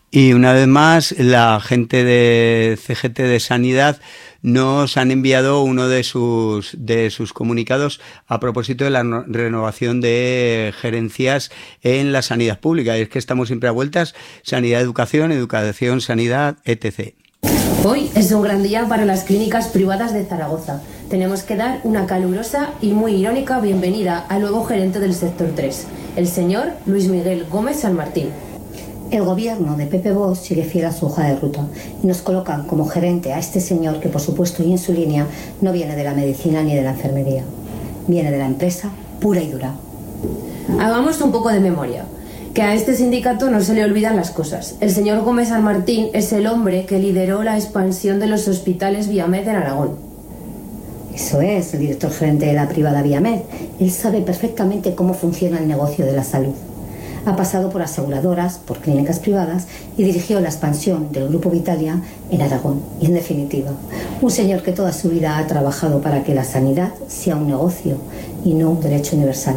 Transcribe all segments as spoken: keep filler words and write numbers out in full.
Y una vez más, la gente de C G T de Sanidad nos han enviado uno de sus, de sus comunicados a propósito de la no- renovación de gerencias en la sanidad pública. Y es que estamos siempre a vueltas: sanidad, educación, educación, sanidad, etcétera. Hoy es un gran día para las clínicas privadas de Zaragoza. Tenemos que dar una calurosa y muy irónica bienvenida al nuevo gerente del sector tres, el señor Luis Miguel Gómez San Martín. El gobierno de Pepe Bosch sigue fiel a su hoja de ruta y nos colocan como gerente a este señor que, por supuesto, y en su línea, no viene de la medicina ni de la enfermería. Viene de la empresa pura y dura. Hagamos un poco de memoria, que a este sindicato no se le olvidan las cosas. El señor Gómez San Martín es el hombre que lideró la expansión de los hospitales Viamed en Aragón. Eso es, el director gerente de la privada Viamed. Él sabe perfectamente cómo funciona el negocio de la salud. Ha pasado por aseguradoras, por clínicas privadas y dirigió la expansión del Grupo Vitalia en Aragón. Y en definitiva, un señor que toda su vida ha trabajado para que la sanidad sea un negocio y no un derecho universal.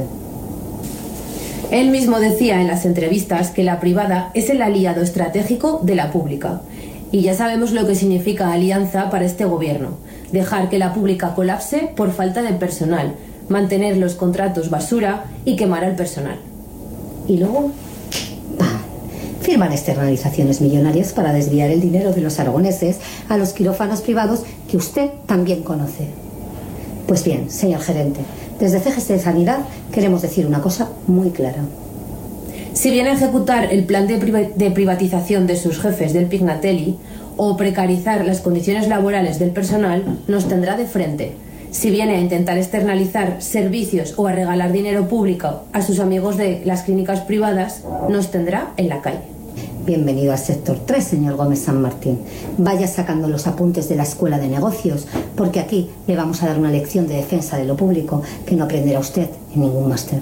Él mismo decía en las entrevistas que la privada es el aliado estratégico de la pública. Y ya sabemos lo que significa alianza para este gobierno: dejar que la pública colapse por falta de personal, mantener los contratos basura y quemar al personal. Y luego, ¡pam!, firman externalizaciones millonarias para desviar el dinero de los aragoneses a los quirófanos privados que usted también conoce. Pues bien, señor gerente, desde C G T de Sanidad queremos decir una cosa muy clara. Si viene a ejecutar el plan de, priva- de privatización de sus jefes del Pignatelli o precarizar las condiciones laborales del personal, nos tendrá de frente. Si viene a intentar externalizar servicios o a regalar dinero público a sus amigos de las clínicas privadas, nos tendrá en la calle. Bienvenido al sector tres, señor Gómez San Martín. Vaya sacando los apuntes de la escuela de negocios, porque aquí le vamos a dar una lección de defensa de lo público que no aprenderá usted en ningún máster.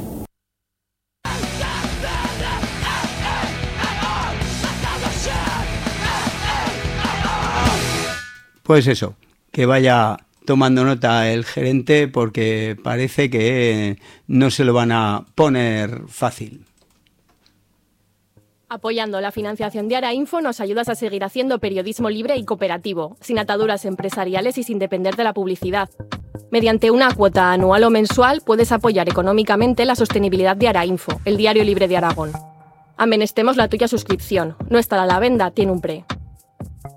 Pues eso, que vaya tomando nota el gerente, porque parece que no se lo van a poner fácil. Apoyando la financiación de Arainfo nos ayudas a seguir haciendo periodismo libre y cooperativo, sin ataduras empresariales y sin depender de la publicidad. Mediante una cuota anual o mensual puedes apoyar económicamente la sostenibilidad de Arainfo, el diario libre de Aragón. Amenestemos la tuya suscripción. No estará a la venta, tiene un pre.